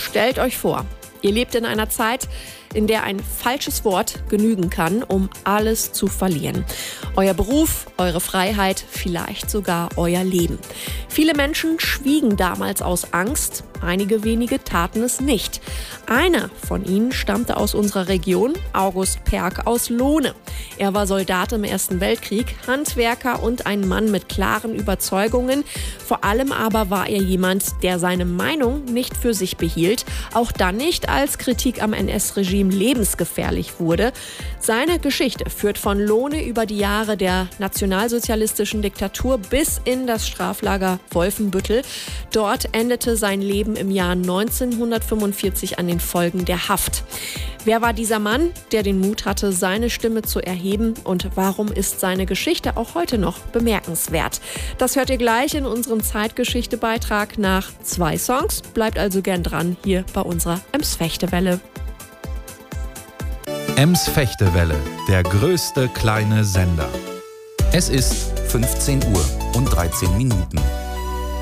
Stellt euch vor, ihr lebt in einer Zeit, in der ein falsches Wort genügen kann, um alles zu verlieren. Euer Beruf, eure Freiheit, vielleicht sogar euer Leben. Viele Menschen schwiegen damals aus Angst, einige wenige taten es nicht. Einer von ihnen stammte aus unserer Region, August Perg aus Lohne. Er war Soldat im Ersten Weltkrieg, Handwerker und ein Mann mit klaren Überzeugungen. Vor allem aber war er jemand, der seine Meinung nicht für sich behielt, auch dann nicht, als Kritik am NS-Regime lebensgefährlich wurde. Seine Geschichte führt von Lohne über die Jahre der nationalsozialistischen Diktatur bis in das Straflager Wolfenbüttel. Dort endete sein Leben im Jahr 1945 an den Folgen der Haft. Wer war dieser Mann, der den Mut hatte, seine Stimme zu erheben, und warum ist seine Geschichte auch heute noch bemerkenswert? Das hört ihr gleich in unserem Zeitgeschichte-Beitrag nach 2 Songs. Bleibt also gern dran hier bei unserer Ems-Fechtewelle. Ems-Fechtewelle, der größte kleine Sender. Es ist 15 Uhr und 13 Minuten.